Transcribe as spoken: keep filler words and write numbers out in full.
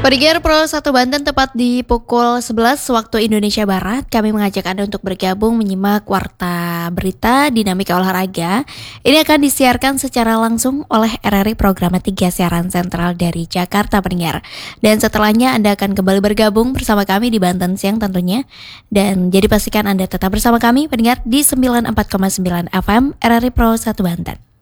Pendengar Pro satu Banten tepat di pukul sebelas waktu Indonesia Barat, kami mengajak Anda untuk bergabung menyimak Warta Berita Dinamika Olahraga. Ini akan disiarkan secara langsung oleh R R I Programa tiga Siaran Sentral dari Jakarta, pendengar. Dan setelahnya Anda akan kembali bergabung bersama kami di Banten Siang tentunya. Dan jadi pastikan Anda tetap bersama kami, pendengar, di sembilan puluh empat koma sembilan F M R R I Pro satu Banten.